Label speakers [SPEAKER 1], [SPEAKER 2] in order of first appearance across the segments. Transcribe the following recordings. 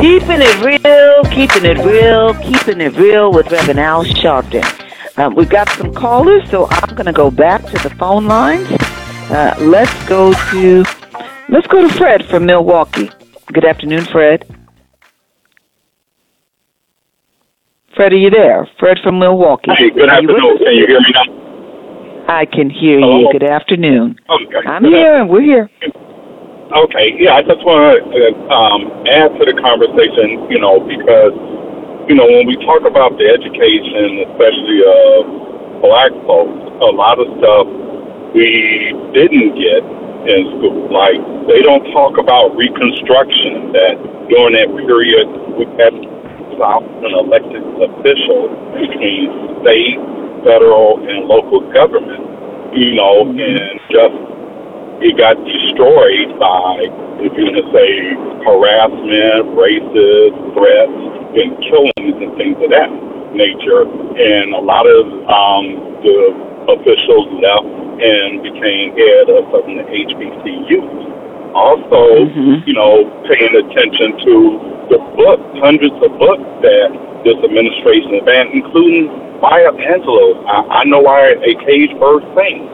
[SPEAKER 1] Keeping it real with Reverend Al Sharpton. We've got some callers, so I'm going to go back to the phone lines. Let's go to Fred from Milwaukee. Good afternoon, Fred. Fred, are you there? Fred from Milwaukee.
[SPEAKER 2] Hey, good afternoon. Can you hear me now?
[SPEAKER 1] I can hear
[SPEAKER 2] Hello?
[SPEAKER 1] you. Good afternoon.
[SPEAKER 2] Okay.
[SPEAKER 1] I'm here. We're here.
[SPEAKER 2] Okay. Yeah, I just want to add to the conversation, because, when we talk about the education, especially of black folks, a lot of stuff we didn't get in school. Like, they don't talk about Reconstruction, that during that period we had an elected official between state, federal, and local government, and just it got destroyed by, if you want to say, harassment, racist threats, and killings and things of that nature. And a lot of the officials left and became head of some of the HBCUs. Also, paying attention to the book, hundreds of books that this administration has banned, including Maya Angelou. I know why a cage bird sings.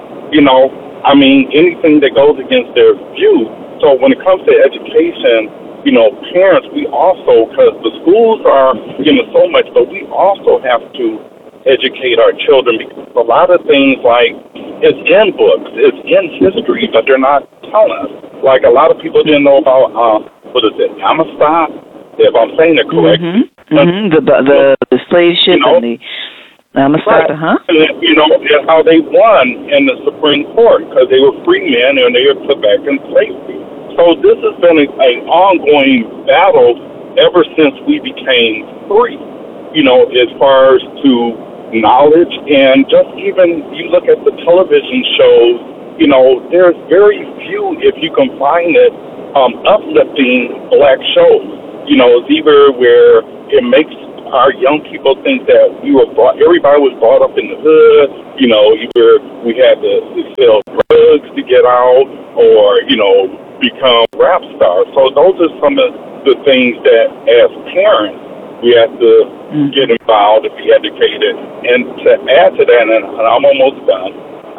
[SPEAKER 2] Anything that goes against their views. So when it comes to education, parents, we also, because the schools are giving so much, but we also have to educate our children, because a lot of things, like, it's in books, it's in history, but they're not telling us. Like, a lot of people didn't know about, Amistad, if I'm saying it correctly.
[SPEAKER 1] The slave ship and the Amistad,
[SPEAKER 2] And how they won in the Supreme Court, because they were free men and they were put back in slavery. So this has been an ongoing battle ever since we became free, as far as to knowledge. And just even you look at the television shows, there's very few, if you can find it, uplifting black shows. It's either where it makes our young people think that everybody was brought up in the hood, either we had to sell drugs to get out or, become rap stars. So those are some of the things that, as parents, we have to get involved and be educated. And to add to that, and I'm almost done,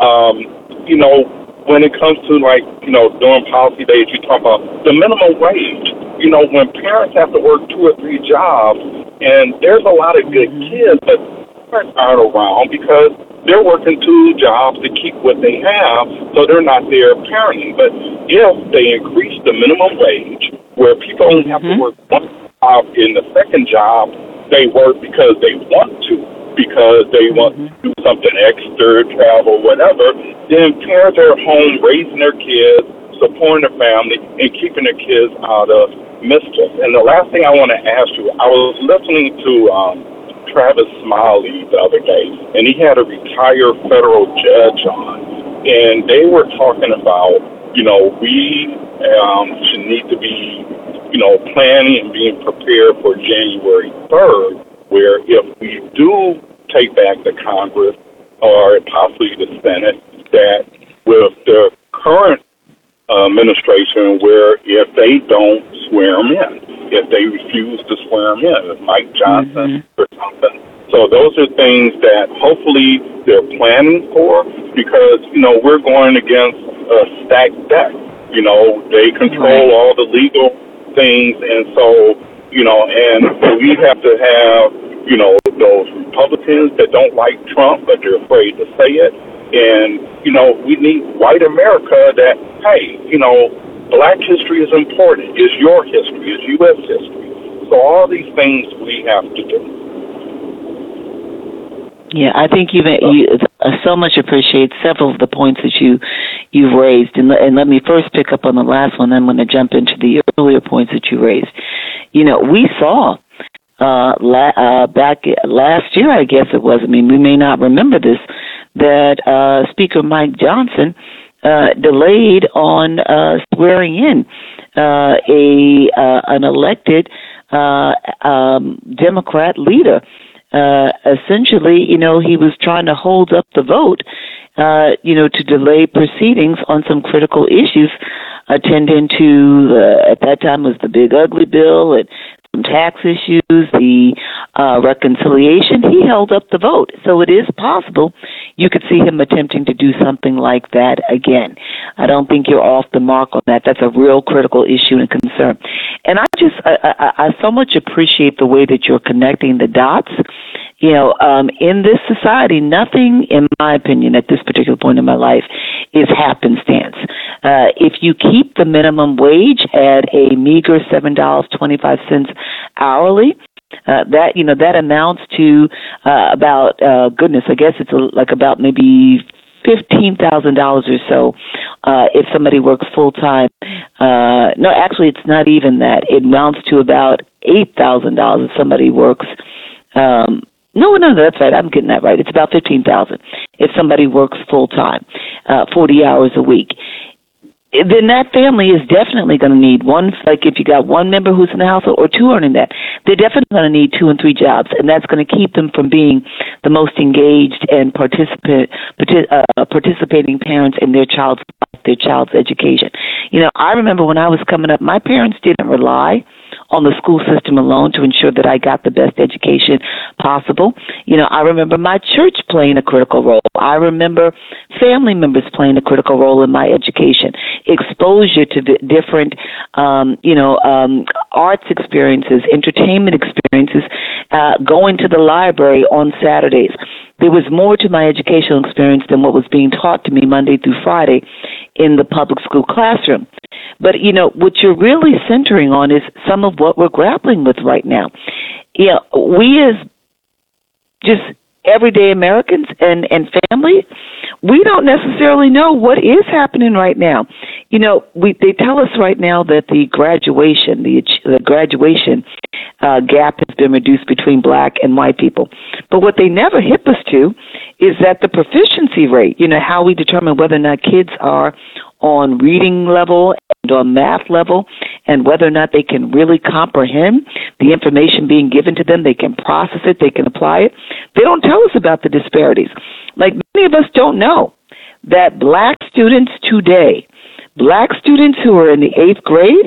[SPEAKER 2] when it comes to, during policy days, you talk about the minimum wage. When parents have to work 2 or 3 jobs, and there's a lot of good kids, but parents aren't around because they're working 2 jobs to keep what they have, so they're not there parenting. But if they increase the minimum wage, where people only have to work 1 job, in the second job, they work because they want to, because they want to do something extra, travel, whatever, then parents are at home raising their kids, supporting their family, and keeping their kids out of mischief. And the last thing I want to ask you, I was listening to Travis Smiley the other day, and he had a retired federal judge on, and they were talking about, we should need to be, planning and being prepared for January 3rd, where if we do take back the Congress or possibly the Senate, that with the current administration, where if they don't swear them in, if they refuse to swear them in, if Mike Johnson or something. So those are things that hopefully they're planning for, because, we're going against a stacked deck. They control all the legal things, and so, and we have to have, those Republicans that don't like Trump, but they're afraid to say it. And, we need white America that, hey, black history is important. It's your history. It's U.S. history. So all these things we have to do.
[SPEAKER 1] Yeah, I think you so much appreciate several of the points that you've raised. And let me first pick up on the last one. I'm going to jump into the earlier points that you raised. We saw back last year, I guess it was. I mean, we may not remember this, that Speaker Mike Johnson delayed on swearing in an elected Democrat leader. Essentially, he was trying to hold up the vote, to delay proceedings on some critical issues attending to, at that time was the Big Ugly Bill and tax issues, the reconciliation, he held up the vote. So it is possible you could see him attempting to do something like that again. I don't think you're off the mark on that. That's a real critical issue and concern. And I so much appreciate the way that you're connecting the dots. In this society, nothing, in my opinion, at this particular point in my life, is happenstance. If you keep the minimum wage at a meager $7.25 hourly, that amounts to about I guess it's about maybe $15,000 or so if somebody works full time. No, actually, it's not even that. It amounts to about $8,000 if somebody works. No, that's right. I'm getting that right. It's about $15,000 if somebody works full time, 40 hours a week. Then that family is definitely going to need one, like if you got one member who's in the household or two earning that, they're definitely going to need 2 and 3 jobs, and that's going to keep them from being the most engaged and participating parents in their child's education. I remember when I was coming up, my parents didn't rely on the school system alone to ensure that I got the best education possible. I remember my church playing a critical role. I remember family members playing a critical role in my education. Exposure to different, arts experiences, entertainment experiences, going to the library on Saturdays. There was more to my educational experience than what was being taught to me Monday through Friday in the public school classroom. But, what you're really centering on is some of what we're grappling with right now. We as just everyday Americans and family, we don't necessarily know what is happening right now. They tell us right now that the graduation gap has been reduced between black and white people. But what they never hip us to is that the proficiency rate, how we determine whether or not kids are on reading level and on math level, and whether or not they can really comprehend the information being given to them, they can process it, they can apply it. They don't tell us about the disparities. Like, many of us don't know that black students today, black students who are in the 8th grade,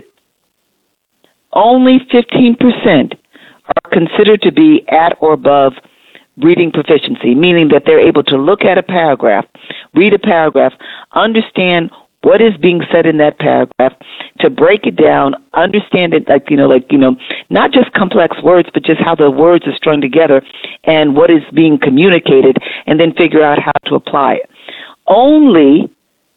[SPEAKER 1] only 15% are considered to be at or above reading proficiency, meaning that they're able to look at a paragraph, read a paragraph, understand what is being said in that paragraph, to break it down, understand it, not just complex words, but just how the words are strung together and what is being communicated, and then figure out how to apply it. Only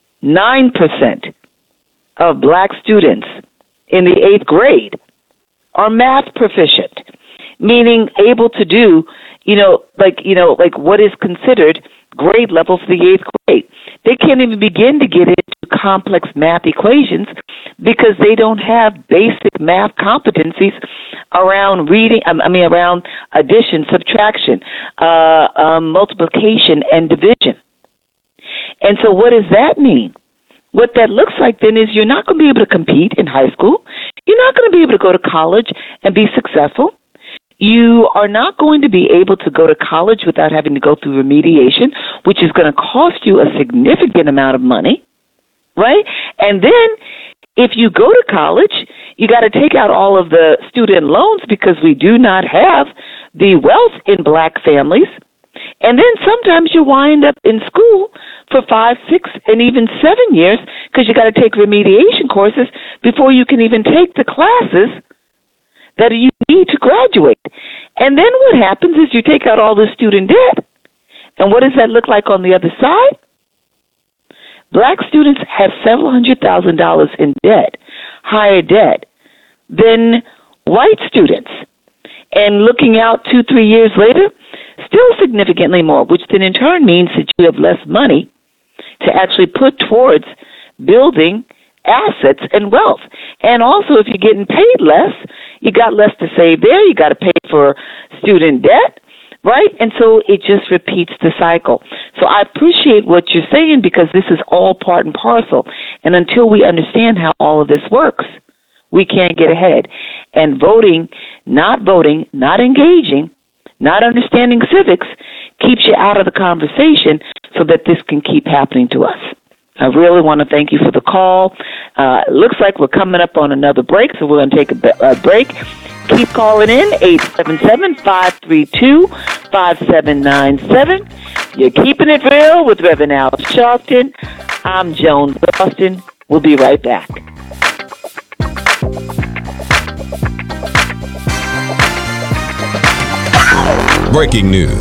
[SPEAKER 1] 9% of black students in the 8th grade are math proficient, meaning able to do, what is considered grade level for the 8th grade. They can't even begin to get into complex math equations because they don't have basic math competencies around reading, around addition, subtraction, multiplication, and division. And so what does that mean? What that looks like then is you're not going to be able to compete in high school. You're not going to be able to go to college and be successful. You are not going to be able to go to college without having to go through remediation, which is going to cost you a significant amount of money, right? And then if you go to college, you got to take out all of the student loans because we do not have the wealth in black families. And then sometimes you wind up in school for 5, 6, and even 7 years because you got to take remediation courses before you can even take the classes that you need to graduate. And then what happens is you take out all the student debt. And what does that look like on the other side? Black students have several $100,000 in debt, higher debt, than white students. And looking out 2, 3 years later, still significantly more, which then in turn means that you have less money to actually put towards building assets and wealth. And also, if you're getting paid less, you got less to save there. You got to pay for student debt, right? And so it just repeats the cycle. So I appreciate what you're saying because this is all part and parcel. And until we understand how all of this works, we can't get ahead. And voting, not engaging, not understanding civics keeps you out of the conversation so that this can keep happening to us. I really want to thank you for the call. It looks like we're coming up on another break, so we're going to take a break. Keep calling in, 877-532-5797. You're keeping it real with Reverend Al Sharpton. I'm Joan Boston. We'll be right back.
[SPEAKER 3] Breaking news.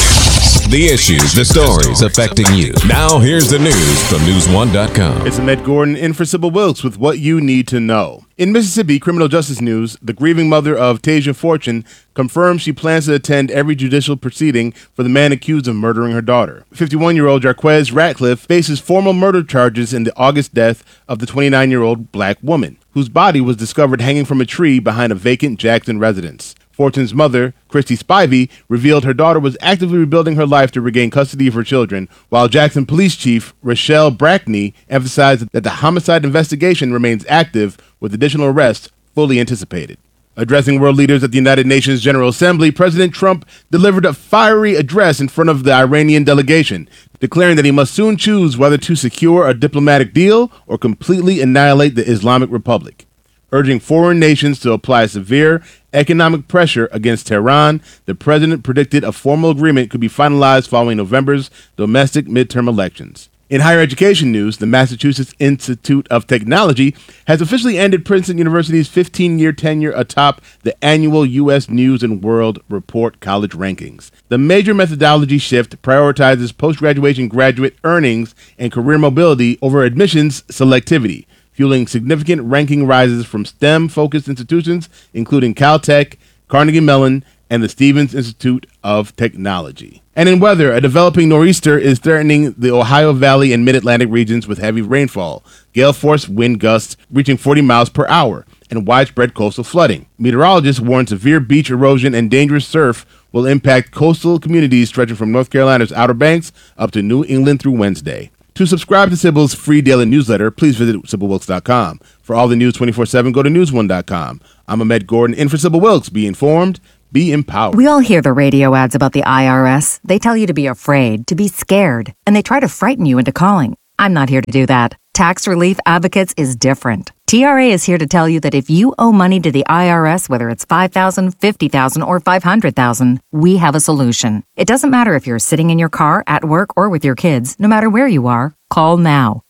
[SPEAKER 3] The issues, the stories affecting you. Now here's the news from News1.com.
[SPEAKER 4] It's Ahmed Gordon in for Sybil Wilkes with what you need to know. In Mississippi criminal justice news, the grieving mother of Tasia Fortune confirms she plans to attend every judicial proceeding for the man accused of murdering her daughter. 51-year-old Jarquez Ratcliffe faces formal murder charges in the August death of the 29-year-old black woman, whose body was discovered hanging from a tree behind a vacant Jackson residence. Fortune's mother, Christy Spivey, revealed her daughter was actively rebuilding her life to regain custody of her children, while Jackson Police Chief Rochelle Brackney emphasized that the homicide investigation remains active, with additional arrests fully anticipated. Addressing world leaders at the United Nations General Assembly, President Trump delivered a fiery address in front of the Iranian delegation, declaring that he must soon choose whether to secure a diplomatic deal or completely annihilate the Islamic Republic. Urging foreign nations to apply severe economic pressure against Tehran, the president predicted a formal agreement could be finalized following November's domestic midterm elections. In higher education news, the Massachusetts Institute of Technology has officially ended Princeton University's 15-year tenure atop the annual U.S. News & World Report college rankings. The major methodology shift prioritizes post-graduation graduate earnings and career mobility over admissions selectivity, fueling significant ranking rises from STEM-focused institutions, including Caltech, Carnegie Mellon, and the Stevens Institute of Technology. And in weather, a developing nor'easter is threatening the Ohio Valley and Mid-Atlantic regions with heavy rainfall, gale-force wind gusts reaching 40 miles per hour, and widespread coastal flooding. Meteorologists warn severe beach erosion and dangerous surf will impact coastal communities stretching from North Carolina's Outer Banks up to New England through Wednesday. To subscribe to Sybil's free daily newsletter, please visit SybilWilkes.com. For all the news 24/7, go to News1.com. I'm Ahmed Gordon in for Sybil Wilkes. Be informed, be empowered.
[SPEAKER 5] We all hear the radio ads about the IRS. They tell you to be afraid, to be scared, and they try to frighten you into calling. I'm not here to do that. Tax Relief Advocates is different. TRA is here to tell you that if you owe money to the IRS, whether it's $5,000, $50,000, or $500,000, we have a solution. It doesn't matter if you're sitting in your car, at work, or with your kids. No matter where you are, call now.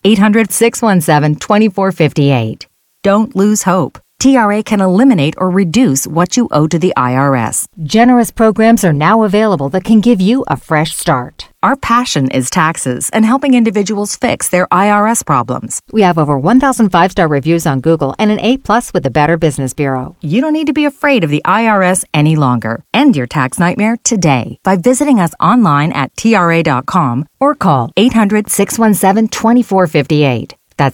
[SPEAKER 5] 800-617-2458. Don't lose hope. TRA can eliminate or reduce what you owe to the IRS.
[SPEAKER 6] Generous programs are now available that can give you a fresh start.
[SPEAKER 5] Our passion is taxes and helping individuals fix their IRS problems.
[SPEAKER 6] We have over 1,000 5-star reviews on Google and an A+ with the Better Business Bureau.
[SPEAKER 5] You don't need to be afraid of the IRS any longer. End your tax nightmare today by visiting us online at TRA.com or call 800-617-2458. That's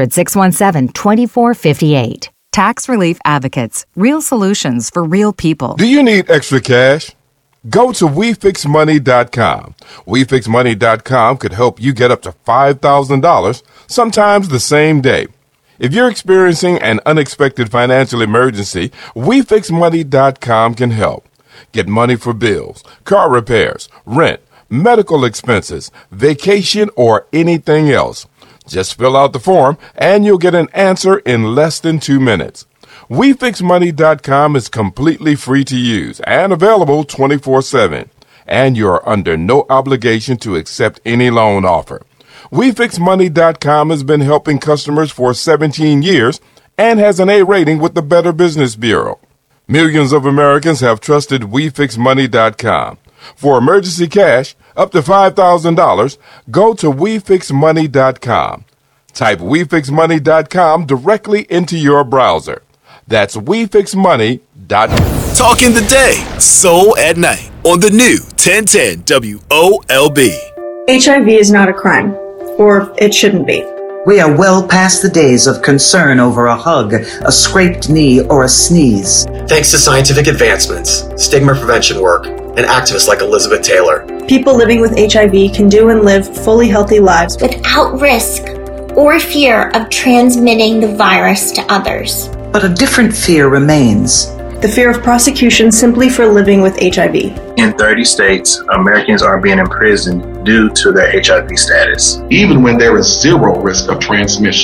[SPEAKER 5] 800-617-2458. Tax Relief Advocates. Real solutions for real people.
[SPEAKER 7] Do you need extra cash? Go to WeFixMoney.com. WeFixMoney.com could help you get up to $5,000, sometimes the same day. If you're experiencing an unexpected financial emergency, WeFixMoney.com can help. Get money for bills, car repairs, rent, medical expenses, vacation, or anything else. Just fill out the form and you'll get an answer in less than 2 minutes. WeFixMoney.com is completely free to use and available 24/7. And you're under no obligation to accept any loan offer. WeFixMoney.com has been helping customers for 17 years and has an A rating with the Better Business Bureau. Millions of Americans have trusted WeFixMoney.com. For emergency cash, up to $5,000, go to WeFixMoney.com. Type WeFixMoney.com directly into your browser. That's WeFixMoney.com.
[SPEAKER 8] Talking the day, soul at night, on the new 1010 WOLB.
[SPEAKER 9] HIV is not a crime, or it shouldn't be.
[SPEAKER 10] We are well past the days of concern over a hug, a scraped knee, or a sneeze.
[SPEAKER 11] Thanks to scientific advancements, stigma prevention work, and activists like Elizabeth Taylor,
[SPEAKER 9] people living with HIV can do and live fully healthy lives
[SPEAKER 12] without risk or fear of transmitting the virus to others.
[SPEAKER 10] But a different fear remains.
[SPEAKER 9] The fear of prosecution simply for living with HIV.
[SPEAKER 13] In 30 states, Americans are being imprisoned due to their HIV status.
[SPEAKER 14] Even when there is zero risk of transmission.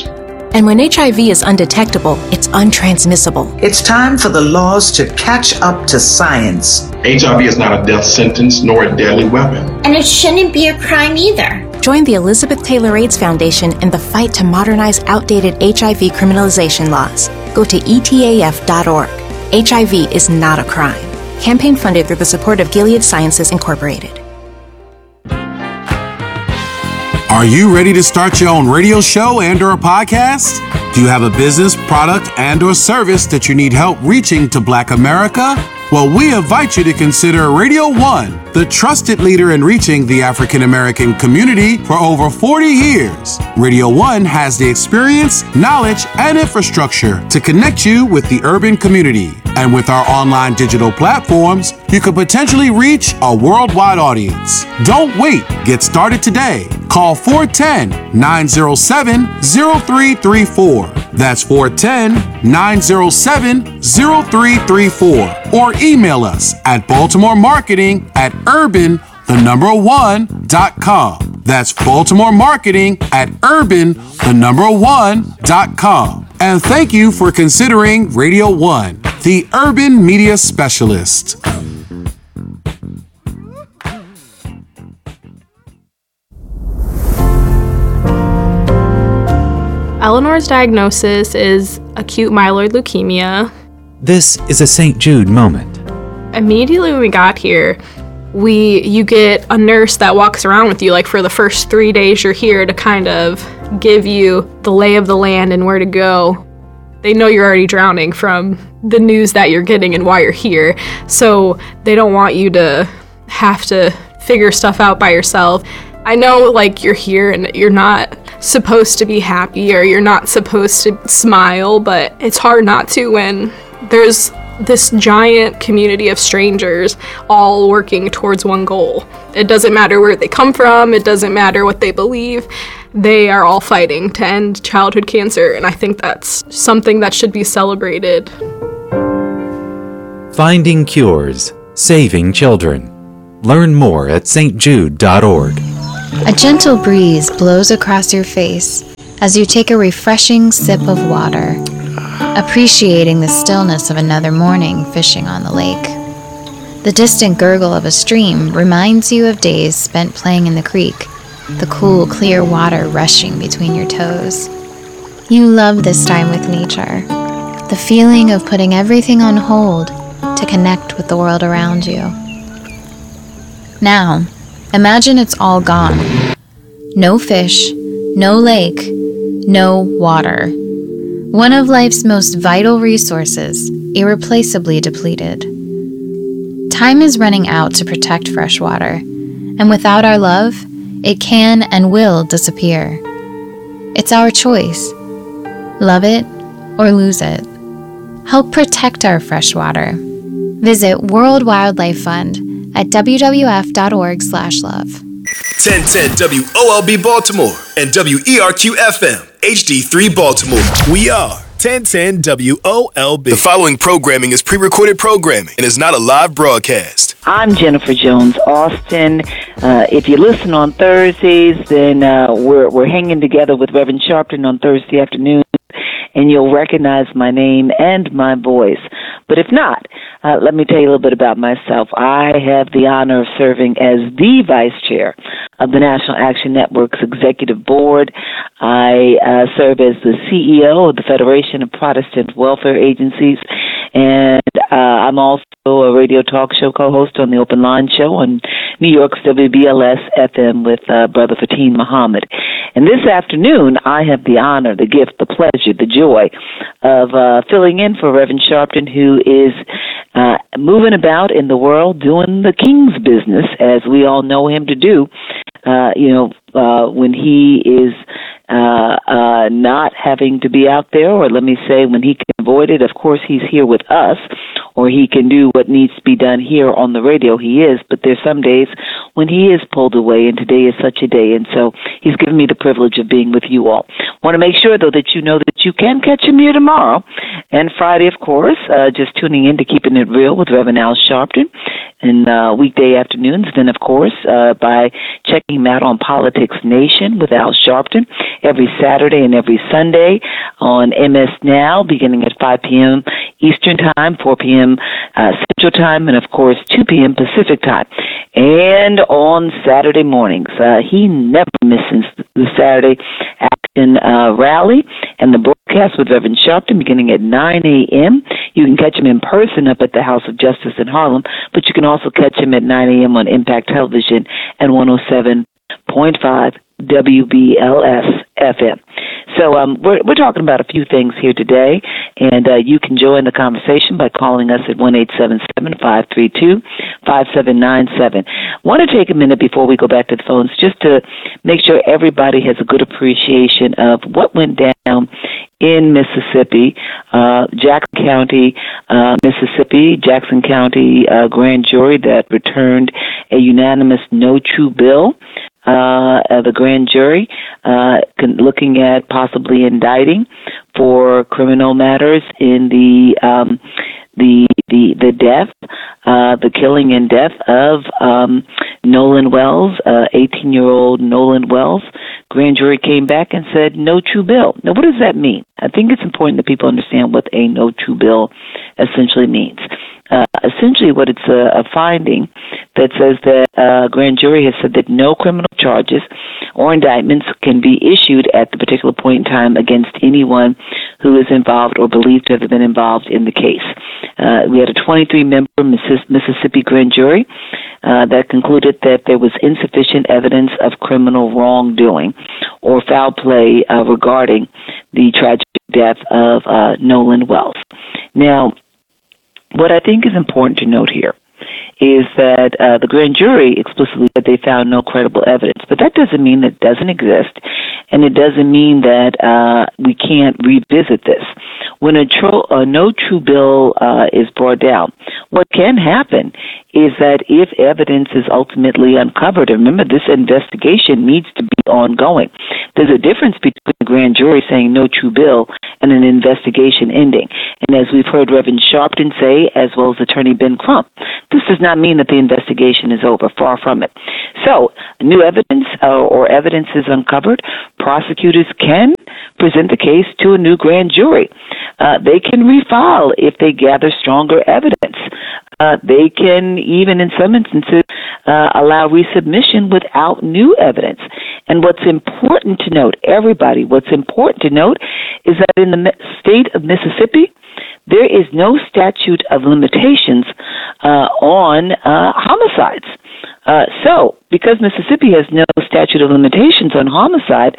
[SPEAKER 14] And when HIV is undetectable, it's untransmissible.
[SPEAKER 10] It's time for the laws to catch up to science.
[SPEAKER 15] HIV is not a death sentence nor a deadly weapon.
[SPEAKER 12] And it shouldn't be a crime either.
[SPEAKER 14] Join the Elizabeth Taylor AIDS Foundation in the fight to modernize outdated HIV criminalization laws. Go to etaf.org. HIV is not a crime. Campaign funded through the support of Gilead Sciences Incorporated.
[SPEAKER 16] Are you ready to start your own radio show and/or a podcast? Do you have a business, product, and/or service that you need help reaching to Black America? Well, we invite you to consider Radio One, the trusted leader in reaching the African American community for over 40 years. Radio One has the experience, knowledge, and infrastructure to connect you with the urban community. And with our online digital platforms, you could potentially reach a worldwide audience. Don't wait. Get started today. Call 410-907-0334. That's 410-907-0334. Or email us at baltimoremarketing@urban1.com. That's baltimoremarketing@urban1.com. And thank you for considering Radio One, the urban media specialist.
[SPEAKER 17] Eleanor's diagnosis is acute myeloid leukemia.
[SPEAKER 18] This is a St. Jude moment.
[SPEAKER 17] Immediately when we got here, you get a nurse that walks around with you like for the first 3 days you're here to kind of give you the lay of the land and where to go. They know you're already drowning from the news that you're getting and why you're here, so they don't want you to have to figure stuff out by yourself. I know like you're here and you're not supposed to be happy or you're not supposed to smile, but it's hard not to when there's this giant community of strangers all working towards one goal. It doesn't matter where they come from, it doesn't matter what they believe, they are all fighting to end childhood cancer, and I think that's something that should be celebrated.
[SPEAKER 18] Finding cures, saving children. Learn more at stjude.org.
[SPEAKER 19] A gentle breeze blows across your face as you take a refreshing sip of water, appreciating the stillness of another morning fishing on the lake. The distant gurgle of a stream reminds you of days spent playing in the creek, the cool, clear water rushing between your toes. You love this time with nature, the feeling of putting everything on hold to connect with the world around you. Now, imagine it's all gone. No fish, no lake, no water. One of life's most vital resources, irreplaceably depleted. Time is running out to protect fresh water, and without our love, it can and will disappear. It's our choice. Love it or lose it. Help protect our fresh water. Visit World Wildlife Fund at wwf.org/love.
[SPEAKER 8] 1010 WOLB Baltimore and WERQ FM HD3 Baltimore. We are 1010 WOLB. The following programming is pre-recorded programming and is not a live broadcast.
[SPEAKER 1] I'm Jennifer Jones Austin. If you listen on Thursdays, then we're hanging together with Reverend Sharpton on Thursday afternoon, and you'll recognize my name and my voice. But if not, let me tell you a little bit about myself. I have the honor of serving as the Vice Chair of the National Action Network's Executive Board. I serve as the CEO of the Federation of Protestant Welfare Agencies, and I'm also a radio talk show co-host on the Open Line Show on New York's WBLS FM with Brother Fatin Muhammad. And this afternoon, I have the honor, the gift, the pleasure, the joy of filling in for Reverend Sharpton, who is moving about in the world doing the king's business, as we all know him to do. When he is not having to be out there, or let me say when he can avoid it, of course he's here with us, or he can do what needs to be done here on the radio, he is, but there's some days when he is pulled away, and today is such a day, and so he's given me the privilege of being with you all. Want to make sure, though, that you know that you can catch him here tomorrow, and Friday, of course, just tuning in to Keeping It Real with Reverend Al Sharpton. in weekday afternoons. Then, of course, by checking him out on Politics Nation with Al Sharpton every Saturday and every Sunday on MS Now, beginning at 5 p.m. Eastern Time, 4 p.m. Central Time, and, of course, 2 p.m. Pacific Time. And on Saturday mornings, he never misses the Saturday Action Rally and the broadcast with Reverend Sharpton beginning at 9 a.m. You can catch him in person up at the House of Justice in Harlem, but you can also catch him at 9 a.m. on Impact Television and 107.5 WBLS FM. So we're talking about a few things here today, and you can join the conversation by calling us at 1-877-532-5797. Want to take a minute before we go back to the phones just to make sure everybody has a good appreciation of what went down in Mississippi, Jackson County, Mississippi, Jackson County grand jury that returned a unanimous no true bill. The grand jury looking at possibly indicting for criminal matters in the death, the killing and death of Nolan Wells, 18-year-old Nolan Wells. Grand jury came back and said no true bill. Now, what does that mean? I think it's important that people understand what a no true bill essentially means. Essentially, what it's a finding that says that grand jury has said that no criminal charges or indictments can be issued at the particular point in time against anyone who is involved or believed to have been involved in the case. We had a 23-member Mississippi grand jury that concluded that there was insufficient evidence of criminal wrongdoing or foul play regarding the tragic death of Nolan Wells. Now, what I think is important to note here is that the grand jury explicitly said they found no credible evidence, but that doesn't mean that it doesn't exist, and it doesn't mean that we can't revisit this. When a no true bill is brought down, what can happen is that if evidence is ultimately uncovered, and remember, this investigation needs to be ongoing. There's a difference between the grand jury saying no true bill and an investigation ending. And as we've heard Reverend Sharpton say, as well as Attorney Ben Crump, this does not mean that the investigation is over. Far from it. So, new evidence or evidence is uncovered. Prosecutors can present the case to a new grand jury. They can refile if they gather stronger evidence. They can, even in some instances, allow resubmission without new evidence. And what's important to note, everybody, what's important to note is that in the state of Mississippi, there is no statute of limitations on homicides. So, because Mississippi has no statute of limitations on homicide,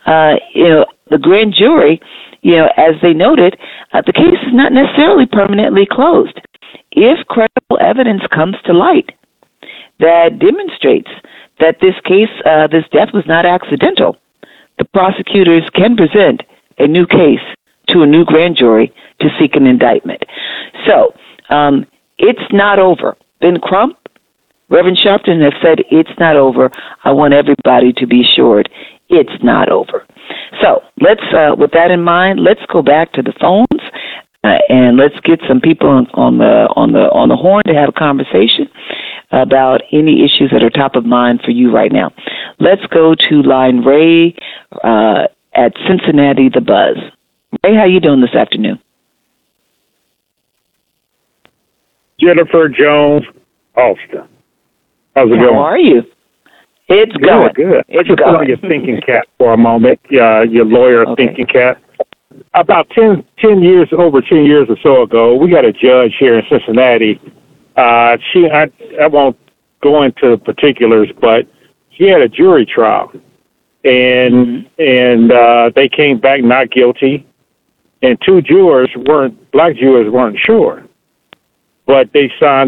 [SPEAKER 1] the grand jury, as they noted, the case is not necessarily permanently closed. If credible evidence comes to light that demonstrates that this case, this death was not accidental, the prosecutors can present a new case to a new grand jury to seek an indictment. So, it's not over. Ben Crump, Reverend Sharpton have said it's not over. I want everybody to be assured it's not over. So, let's, with that in mind, let's go back to the phones. And let's get some people on the horn to have a conversation about any issues that are top of mind for you right now. Let's go to line Ray at Cincinnati, the Buzz. Ray, how you doing this afternoon?
[SPEAKER 20] Jennifer Jones, Austin. How's it going?
[SPEAKER 1] How are you? It's going.
[SPEAKER 20] Good.
[SPEAKER 1] It's
[SPEAKER 20] just
[SPEAKER 1] going.
[SPEAKER 20] Put on your thinking cap for a moment. Your lawyer thinking cap. About 10 years or so ago, we got a judge here in Cincinnati. I won't go into particulars, but she had a jury trial, and they came back not guilty, and two black jurors weren't sure, but they signed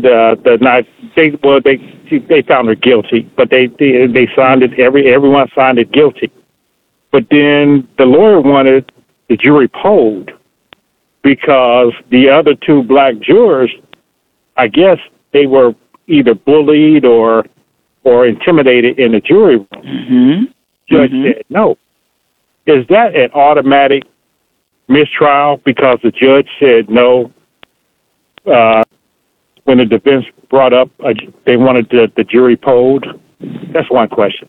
[SPEAKER 20] they found her guilty, but they signed it. Everyone signed it guilty, but then the lawyer wanted the jury polled because the other two black jurors, I guess they were either bullied or intimidated in the jury room.
[SPEAKER 1] Mm-hmm.
[SPEAKER 20] Judge said no. Is that an automatic mistrial because the judge said no? when the defense brought up they wanted the jury polled? That's one question.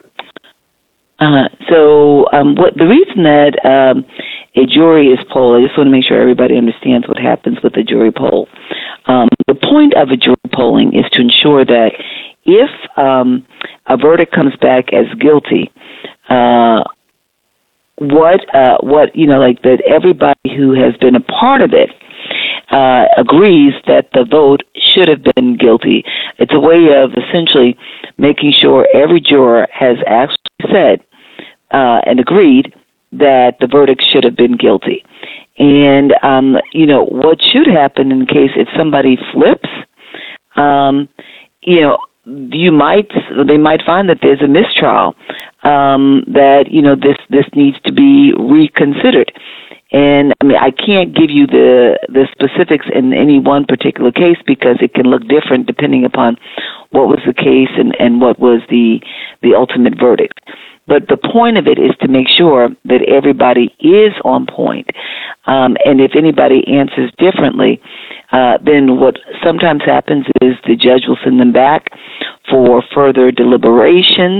[SPEAKER 1] What the reason that a jury is polled, I just want to make sure everybody understands what happens with a jury poll. The point of a jury polling is to ensure that if a verdict comes back as guilty, that everybody who has been a part of it agrees that the vote should have been guilty. It's a way of essentially making sure every juror has actually said and agreed that the verdict should have been guilty. And, what should happen in case if somebody flips, they might find that there's a mistrial, that, this needs to be reconsidered. And I can't give you the specifics in any one particular case because it can look different depending upon what was the case and what was the ultimate verdict. But the point of it is to make sure that everybody is on point. And if anybody answers differently, then what sometimes happens is the judge will send them back for further deliberations.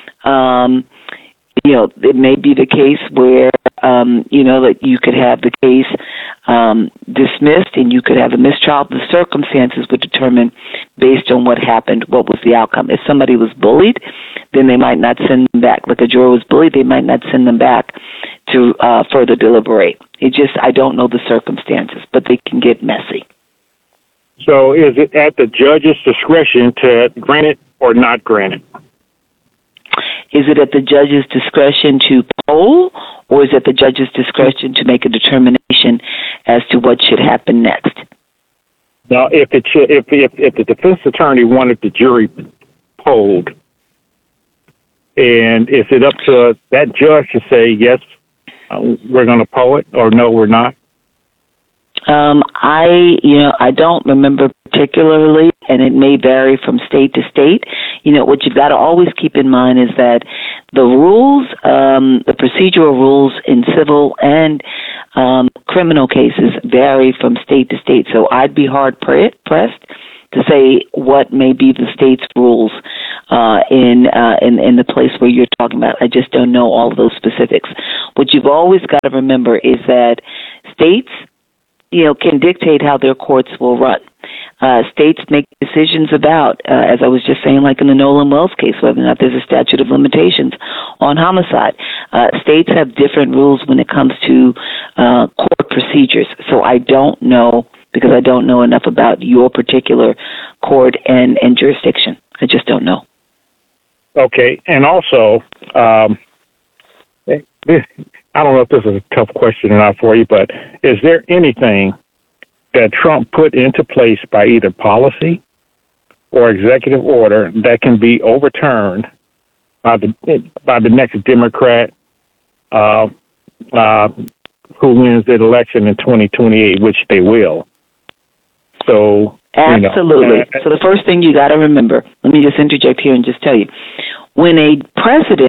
[SPEAKER 1] It may be the case where, that you could have the case dismissed and you could have a mistrial. The circumstances would determine based on what happened, what was the outcome. If somebody was bullied, then they might not send them back. Like a juror was bullied, they might not send them back to further deliberate. I don't know the circumstances, but they can get messy.
[SPEAKER 20] So is it at the judge's discretion to grant it or not grant it?
[SPEAKER 1] Is it at the judge's discretion to poll, or is it at the judge's discretion to make a determination as to what should happen next?
[SPEAKER 20] Now, if the defense attorney wanted the jury polled, and is it up to that judge to say, yes, we're going to poll it, or no, we're not?
[SPEAKER 1] I don't remember particularly, and it may vary from state to state. What you've got to always keep in mind is that the rules, the procedural rules in civil and criminal cases vary from state to state. So I'd be hard pressed to say what may be the state's rules in the place where you're talking about. I just don't know all of those specifics. What you've always got to remember is that states, can dictate how their courts will run. States make decisions about, as I was just saying, like in the Nolan Wells case, whether or not there's a statute of limitations on homicide. States have different rules when it comes to court procedures. So I don't know, because I don't know enough about your particular court and jurisdiction. I just don't know.
[SPEAKER 20] Okay, and also, I don't know if this is a tough question or not for you, but is there anything that Trump put into place by either policy or executive order that can be overturned by the next Democrat who wins the election in 2028, which they will? So
[SPEAKER 1] absolutely. So the first thing you got to remember, let me just interject here and just tell you, when a president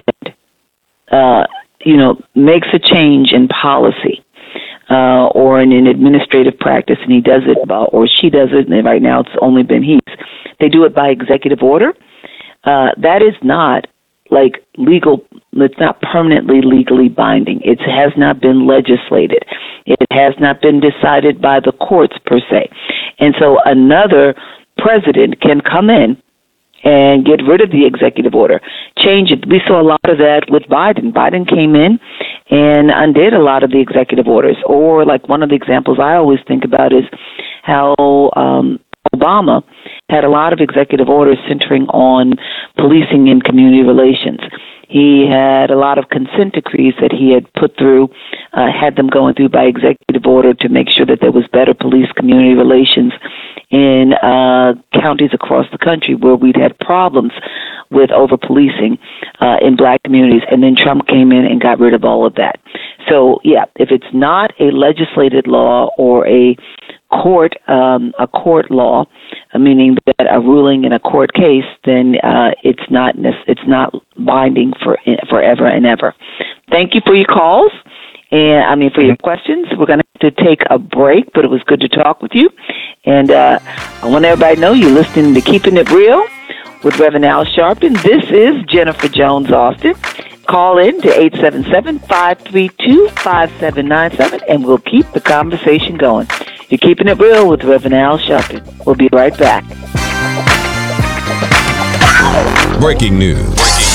[SPEAKER 1] makes a change in policy or in an administrative practice, and he does it, or she does it, and right now it's only been they do it by executive order. That is not like legal. It's not permanently legally binding. It has not been legislated. It has not been decided by the courts per se. And so another president can come in and get rid of the executive order, change it. We saw a lot of that with Biden. Biden came in and undid a lot of the executive orders. Or like one of the examples I always think about is how Obama had a lot of executive orders centering on policing and community relations. He had a lot of consent decrees that he had put through, had them going through by executive order to make sure that there was better police community relations in counties across the country where we'd had problems with over-policing in black communities. And then Trump came in and got rid of all of that. So, yeah, if it's not a legislated law or a court law, meaning that a ruling in a court case, then it's not binding forever and ever. Thank you for your calls, for your questions. We're going to have to take a break, but it was good to talk with you. And I want everybody to know you're listening to Keeping It Real with Reverend Al Sharpton. This is Jennifer Jones Austin. Call in to 877-532-5797, and we'll keep the conversation going. You're Keeping It Real with Reverend Al Sharpton. We'll be right back.
[SPEAKER 3] Breaking news.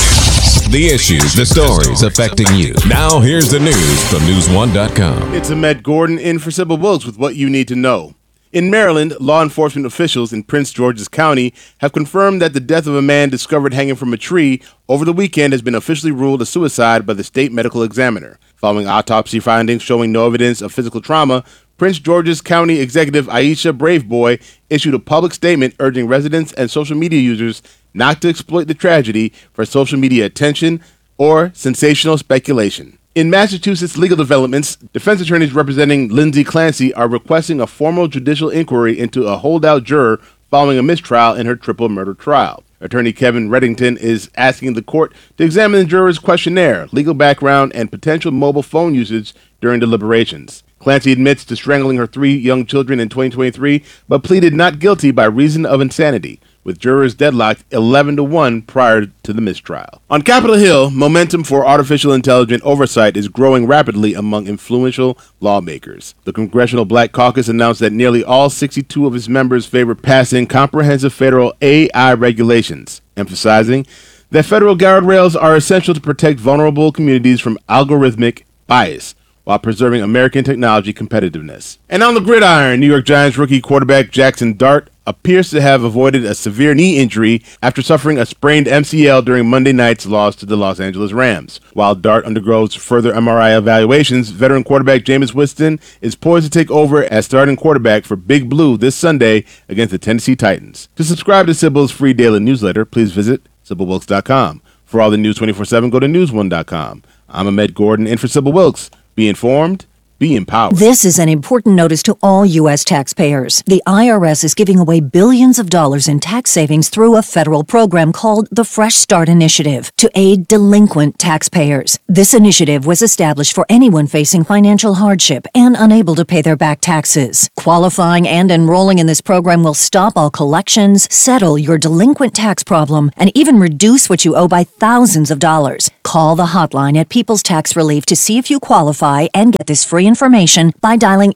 [SPEAKER 3] The issues, the stories affecting you. Now here's the news from News1.com.
[SPEAKER 4] It's Ahmed Gordon in for Sybil Wilkes with what you need to know. In Maryland, law enforcement officials in Prince George's County have confirmed that the death of a man discovered hanging from a tree over the weekend has been officially ruled a suicide by the state medical examiner. Following autopsy findings showing no evidence of physical trauma, Prince George's County Executive Aisha Braveboy issued a public statement urging residents and social media users not to exploit the tragedy for social media attention or sensational speculation. In Massachusetts legal developments, defense attorneys representing Lindsay Clancy are requesting a formal judicial inquiry into a holdout juror following a mistrial in her triple murder trial. Attorney Kevin Reddington is asking the court to examine the juror's questionnaire, legal background, and potential mobile phone usage during deliberations. Clancy admits to strangling her 3 young children in 2023, but pleaded not guilty by reason of insanity, with jurors deadlocked 11-1 prior to the mistrial. On Capitol Hill, momentum for artificial intelligence oversight is growing rapidly among influential lawmakers. The Congressional Black Caucus announced that nearly all 62 of its members favor passing comprehensive federal AI regulations, emphasizing that federal guardrails are essential to protect vulnerable communities from algorithmic bias, while preserving American technology competitiveness. And on the gridiron, New York Giants rookie quarterback Jackson Dart appears to have avoided a severe knee injury after suffering a sprained MCL during Monday night's loss to the Los Angeles Rams. While Dart undergoes further MRI evaluations, veteran quarterback Jameis Winston is poised to take over as starting quarterback for Big Blue this Sunday against the Tennessee Titans. To subscribe to Sybil's free daily newsletter, please visit SybilWilkes.com. For all the news 24/7, go to News1.com. I'm Ahmed Gordon in for Sybil Wilkes. Be informed, be empowered.
[SPEAKER 21] This is an important notice to all U.S. taxpayers. The IRS is giving away billions of dollars in tax savings through a federal program called the Fresh Start Initiative to aid delinquent taxpayers. This initiative was established for anyone facing financial hardship and unable to pay their back taxes. Qualifying and enrolling in this program will stop all collections, settle your delinquent tax problem, and even reduce what you owe by thousands of dollars. Call the hotline at People's Tax Relief to see if you qualify and get this free information by dialing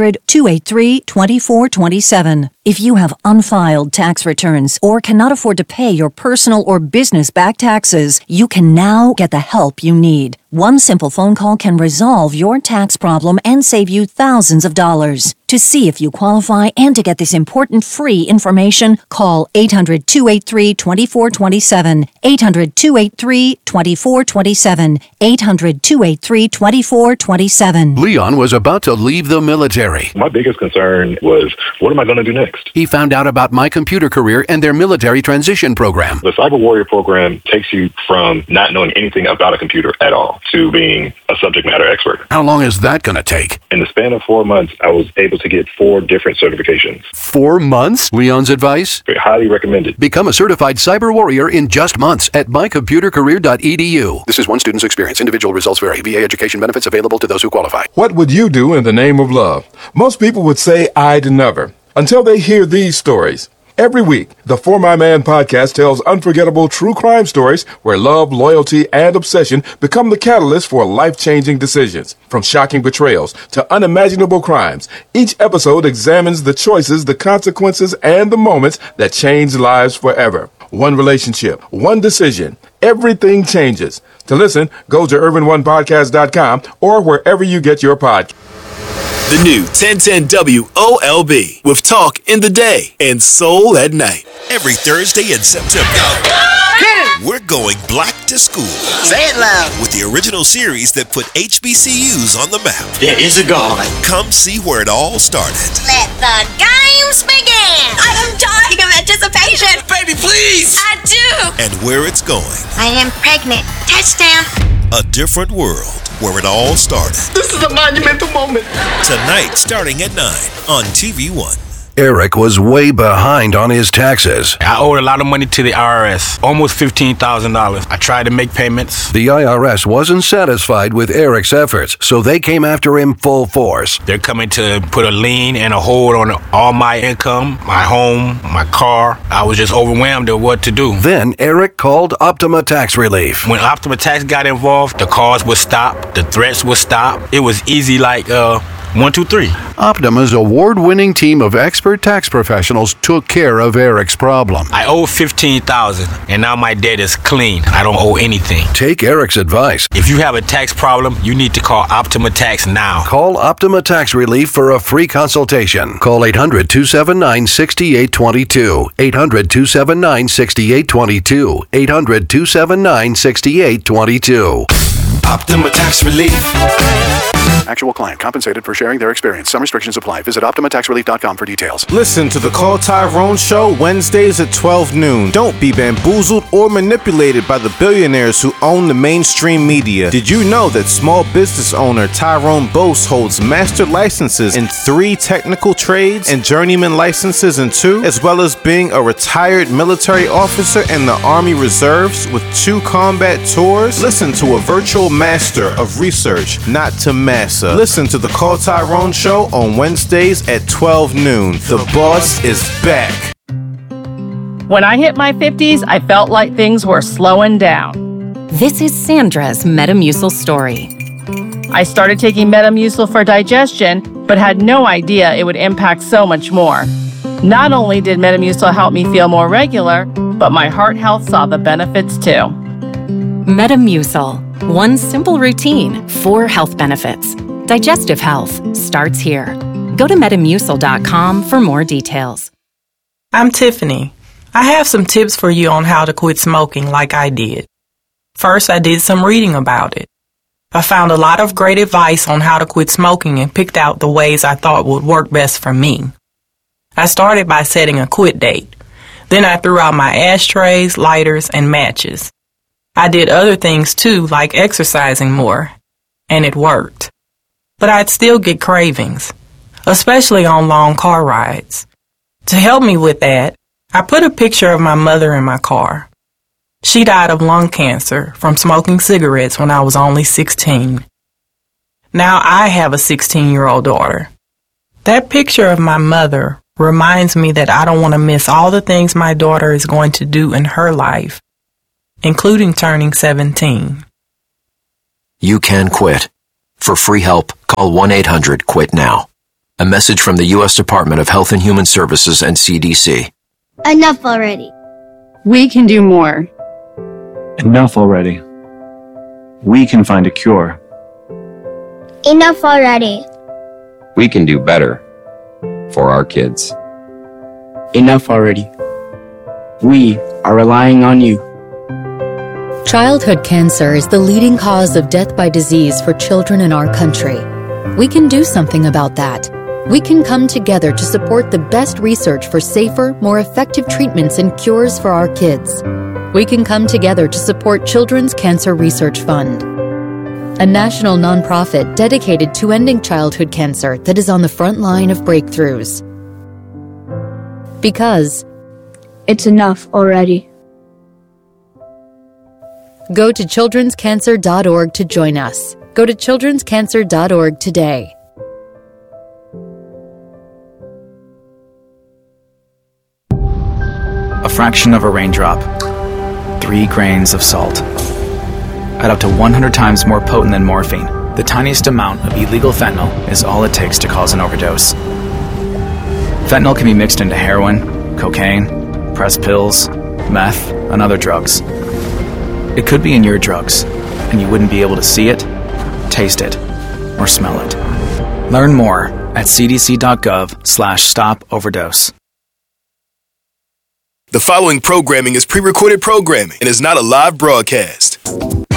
[SPEAKER 21] 800-283-2427. If you have unfiled tax returns or cannot afford to pay your personal or business back taxes, you can now get the help you need. One simple phone call can resolve your tax problem and save you thousands of dollars. To see if you qualify and to get this important free information, call 800-283-2427, 800-283-2427, 800-283-2427.
[SPEAKER 22] Leon was about to leave the military.
[SPEAKER 23] My biggest concern was, what am I going to do next?
[SPEAKER 22] He found out about My Computer Career and their military transition program.
[SPEAKER 23] The Cyber Warrior program takes you from not knowing anything about a computer at all to being a subject matter expert.
[SPEAKER 22] How long is that going to take?
[SPEAKER 23] In the span of 4 months, I was able to get 4 different certifications.
[SPEAKER 22] 4 months? Leon's advice?
[SPEAKER 23] Highly recommended.
[SPEAKER 22] Become a certified cyber warrior in just months at mycomputercareer.edu. This is one student's experience. Individual results vary. VA education benefits available to those who qualify.
[SPEAKER 7] What would you do in the name of love? Most people would say I'd never, until they hear these stories. Every week, the For My Man podcast tells unforgettable true crime stories where love, loyalty, and obsession become the catalyst for life-changing decisions. From shocking betrayals to unimaginable crimes, each episode examines the choices, the consequences, and the moments that change lives forever. One relationship, one decision, everything changes. To listen, go to urban1podcast.com or wherever you get your podcast.
[SPEAKER 8] The new 1010 WOLB with talk in the day and soul at night. Every Thursday in September, we're going black to school.
[SPEAKER 24] Say it loud.
[SPEAKER 8] With the original series that put HBCUs on the map.
[SPEAKER 24] There is a God.
[SPEAKER 8] Come see where it all started.
[SPEAKER 12] Let the games begin.
[SPEAKER 24] I am dying of anticipation.
[SPEAKER 8] Baby, please.
[SPEAKER 12] I do.
[SPEAKER 8] And where it's going.
[SPEAKER 12] I am pregnant. Touchdown.
[SPEAKER 8] A different world where it all started.
[SPEAKER 24] This is a monumental moment.
[SPEAKER 8] Tonight, starting at 9 on TV1.
[SPEAKER 22] Eric was way behind on his taxes.
[SPEAKER 2] I owed a lot of money to the IRS, almost $15,000. I tried to make payments.
[SPEAKER 22] The IRS wasn't satisfied with Eric's efforts, so they came after him full force.
[SPEAKER 2] They're coming to put a lien and a hold on all my income, my home, my car. I was just overwhelmed at what to do.
[SPEAKER 22] Then Eric called Optima Tax Relief.
[SPEAKER 2] When Optima Tax got involved, the calls would stop, the threats would stop. It was easy like 1, 2, 3.
[SPEAKER 22] Optima's award-winning team of expert tax professionals took care of Eric's problem.
[SPEAKER 2] I owe $15,000 and now my debt is clean. I don't owe anything.
[SPEAKER 22] Take Eric's advice.
[SPEAKER 2] If you have a tax problem, you need to call Optima Tax now.
[SPEAKER 22] Call Optima Tax Relief for a free consultation. Call 800-279-6822. 800-279-6822. 800-279-6822.
[SPEAKER 8] Optima Tax Relief.
[SPEAKER 22] Actual client compensated for sharing their experience. Some restrictions apply. Visit OptimaTaxRelief.com for details.
[SPEAKER 5] Listen to the Call Tyrone Show Wednesdays at 12 noon. Don't be bamboozled or manipulated by the billionaires who own the mainstream media. Did you know that small business owner Tyrone Bose holds master licenses in 3 technical trades and journeyman licenses in 2, as well as being a retired military officer in the Army Reserves with 2 combat tours? Listen to a virtual master of research, not to master. Listen to the Call Tyrone Show on Wednesdays at 12 noon. The boss is back.
[SPEAKER 6] When I hit my 50s, I felt like things were slowing down.
[SPEAKER 14] This is Sandra's Metamucil story.
[SPEAKER 6] I started taking Metamucil for digestion, but had no idea it would impact so much more. Not only did Metamucil help me feel more regular, but my heart health saw the benefits too.
[SPEAKER 14] Metamucil. One simple routine, 4 health benefits. Digestive health starts here. Go to Metamucil.com for more details.
[SPEAKER 11] I'm Tiffany. I have some tips for you on how to quit smoking like I did. First, I did some reading about it. I found a lot of great advice on how to quit smoking and picked out the ways I thought would work best for me. I started by setting a quit date. Then I threw out my ashtrays, lighters, and matches. I did other things too, like exercising more, and it worked. But I'd still get cravings, especially on long car rides. To help me with that, I put a picture of my mother in my car. She died of lung cancer from smoking cigarettes when I was only 16. Now I have a 16-year-old daughter. That picture of my mother reminds me that I don't want to miss all the things my daughter is going to do in her life, including turning 17.
[SPEAKER 25] You can quit. For free help, call 1-800-QUIT-NOW. A message from the U.S. Department of Health and Human Services and CDC.
[SPEAKER 26] Enough already.
[SPEAKER 27] We can do more.
[SPEAKER 28] Enough already. We can find a cure.
[SPEAKER 26] Enough already.
[SPEAKER 29] We can do better for our kids.
[SPEAKER 28] Enough already. We are relying on you.
[SPEAKER 30] Childhood cancer is the leading cause of death by disease for children in our country. We can do something about that. We can come together to support the best research for safer, more effective treatments and cures for our kids. We can come together to support Children's Cancer Research Fund, a national nonprofit dedicated to ending childhood cancer that is on the front line of breakthroughs. Because
[SPEAKER 26] it's enough already.
[SPEAKER 30] Go to childrenscancer.org to join us. Go to childrenscancer.org today.
[SPEAKER 31] A fraction of a raindrop. 3 grains of salt. At up to 100 times more potent than morphine, the tiniest amount of illegal fentanyl is all it takes to cause an overdose. Fentanyl can be mixed into heroin, cocaine, pressed pills, meth, and other drugs. It could be in your drugs, and you wouldn't be able to see it, taste it, or smell it. Learn more at cdc.gov/stop-overdose.
[SPEAKER 8] The following programming is pre-recorded programming and is not a live broadcast.